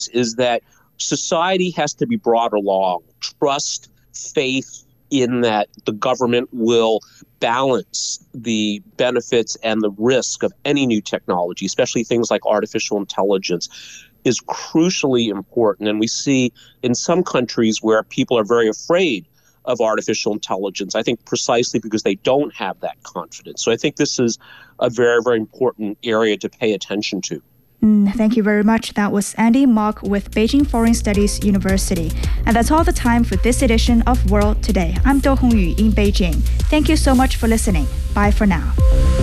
is that society has to be brought along. Trust, faith in that the government will balance the benefits and the risk of any new technology, especially things like artificial intelligence, is crucially important. And we see in some countries where people are very afraid of artificial intelligence, I think precisely because they don't have that confidence. So I think this is a very, very important area to pay attention to. Thank you very much. That was Andy Mok with Beijing Foreign Studies University. And that's all the time for this edition of World Today. I'm Do Hongyu in Beijing. Thank you so much for listening. Bye for now.